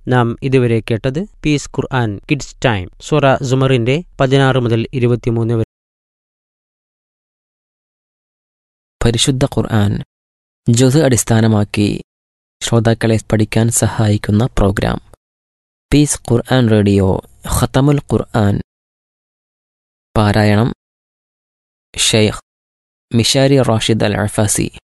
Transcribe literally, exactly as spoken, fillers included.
നാം ഇതുവരെ കേട്ടത് പീസ് ഖുർആൻ കിഡ്സ് ടൈം, സൂറ സുമറിന്റെ പതിനാറ് മുതൽ ഇരുപത്തിമൂന്ന് വരെ. പരിശുദ്ധ ഖുർആൻ ജുസ് അടിസ്ഥാനമാക്കി ശ്രോതാക്കളെ പഠിക്കാൻ സഹായിക്കുന്ന പ്രോഗ്രാം പീസ് ഖുർആൻ റേഡിയോ ഖതമുൽ ഖുർആൻ. പാരായണം ഷെയ്ഖ് മിശാരി റാഷിദ് അൽ അഫാസി.